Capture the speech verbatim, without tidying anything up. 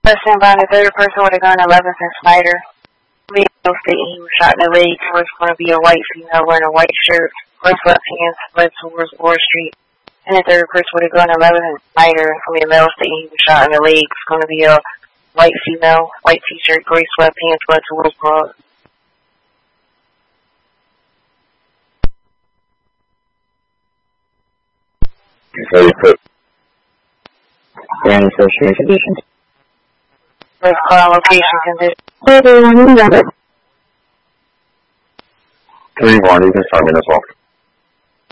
Person by the third person with a gun, eleventh and Snyder. Male stating he was shot in the leg. First going to be a white female wearing a white shirt, gray sweatpants, led towards Ward Street. And the third person with a gun, eleventh and Snyder. I mean, male stating he was shot in the leg. It's going to be a white female, white t-shirt, gray sweatpants, led towards Broad. So you put any social conditions? Let's call location conditions. Three one, you can start me as well.